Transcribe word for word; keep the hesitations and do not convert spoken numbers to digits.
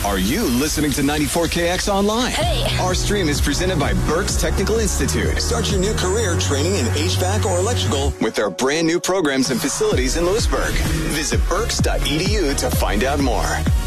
Are you listening to ninety-four K X online? Hey. Our stream is presented by Berks Technical Institute. Start your new career training in H V A C or electrical with their brand new programs and facilities in Lewisburg. Visit berks dot e d u to find out more.